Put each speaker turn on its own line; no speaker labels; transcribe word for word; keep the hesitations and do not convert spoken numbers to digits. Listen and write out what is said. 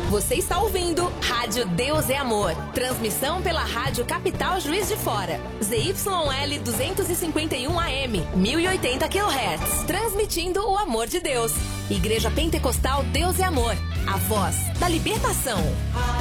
Você está ouvindo Rádio Deus é Amor. Transmissão pela Rádio Capital Juiz de Fora. Z Y L duzentos e cinquenta e um A M, mil e oitenta quilohertz. Transmitindo o amor de Deus. Igreja Pentecostal Deus é Amor. A voz da libertação.